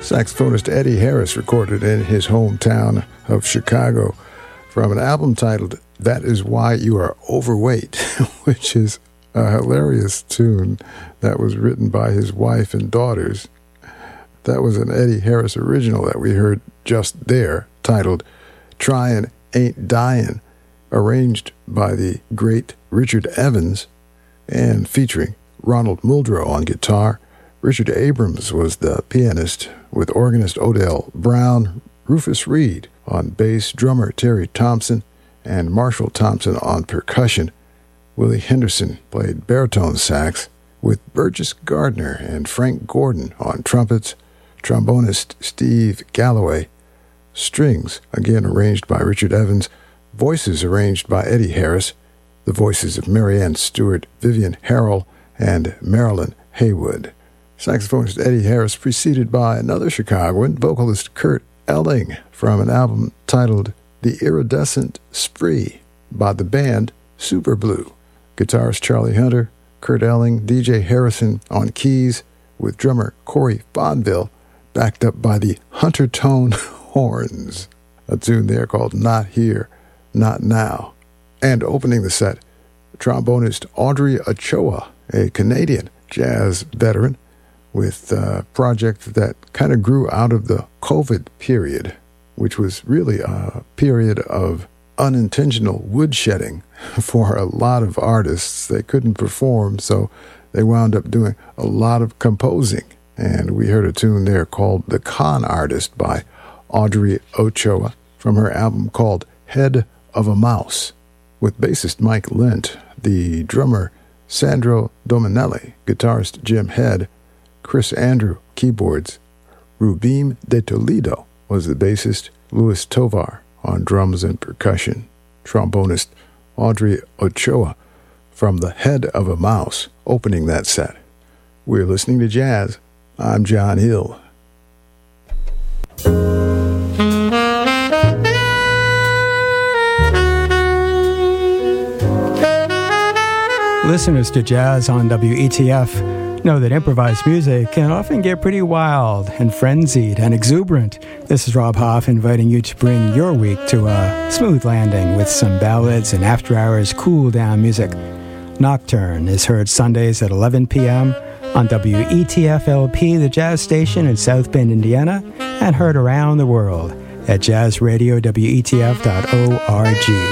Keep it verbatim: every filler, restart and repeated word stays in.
Saxophonist Eddie Harris recorded in his hometown of Chicago from an album titled That Is Why You Are Overweight, which is a hilarious tune that was written by his wife and daughters. That was an Eddie Harris original that we heard just there, titled Tryin' Ain't Dyin', arranged by the great Richard Evans and featuring Ronald Muldrow on guitar. Richard Abrams was the pianist, with organist Odell Brown, Rufus Reed on bass, drummer Terry Thompson, and Marshall Thompson on percussion. Willie Henderson played baritone sax, with Burgess Gardner and Frank Gordon on trumpets, trombonist Steve Galloway, strings, again arranged by Richard Evans, voices arranged by Eddie Harris, the voices of Marianne Stewart, Vivian Harrell, and Marilyn Haywood. Saxophonist Eddie Harris preceded by another Chicagoan, vocalist Kurt Elling, from an album titled The Iridescent Spree by the band Super Blue. Guitarist Charlie Hunter, Kurt Elling, D J Harrison on keys, with drummer Corey Fonville, backed up by the Hunter Tone horns. A tune there called Not Here, Not Now. And opening the set, trombonist Audrey Ochoa, a Canadian jazz veteran, with a project that kind of grew out of the COVID period, which was really a period of unintentional woodshedding for a lot of artists. They couldn't perform, so they wound up doing a lot of composing. And we heard a tune there called The Con Artist by Audrey Ochoa from her album called Head of a Mouse, with bassist Mike Lent, the drummer Sandro Dominelli, guitarist Jim Head, Chris Andrew, keyboards. Rubim de Toledo was the bassist, Louis Tovar on drums and percussion. Trombonist Audrey Ochoa from The Head of a Mouse, opening that set. We're listening to jazz. I'm John Hill. Listeners to jazz on W E T F know that improvised music can often get pretty wild and frenzied and exuberant. This is Rob Hoff inviting you to bring your week to a smooth landing with some ballads and after-hours cool-down music. Nocturne is heard Sundays at eleven p.m. on W E T F L P, the jazz station in South Bend, Indiana, and heard around the world at jazz radio W E T F dot org.